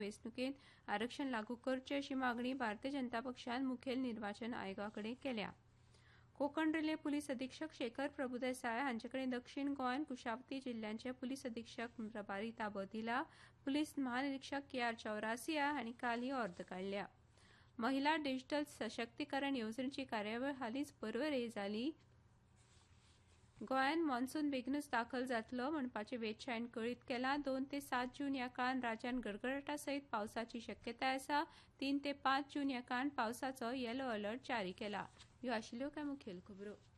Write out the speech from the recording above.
वेंचणुकेत आरक्षण लागू करचे अशी मागणी भारतीय जनता पक्षान मुखेल निर्वाचन आयोगाकडे केल्या। कोकण रेल्वे पुलीस अधीक्षक शेखर प्रभुदेसाय हांचेकडे दक्षिण गोंयान कुशावती जिल्ह्यांचे पुलीस अधीक्षक प्रभारी ताबो दिला। पुलीस महानिरीक्षक के.आर. चौरासिया हांणी काल ही अर्ज काढल्या। महिला डिजिटल सशक्तीकरण येवजणेची कार्यावळ हालींच पर्वरे जाली। गोंयान मॉन्सून बेगीनूच दाखल जातलो म्हणपाचे वेधशाळेन कळीत केला। 2 ते 7 जून ह्या काळात राज्यात गडगडाटा सयत पावसाची शक्यताय आसा। 3 ते 5 जून ह्या काळात पावसाचो येलो अलर्ट जारी केला। ह्यो आशिल्ल्यो कांय मुखेल खबरो।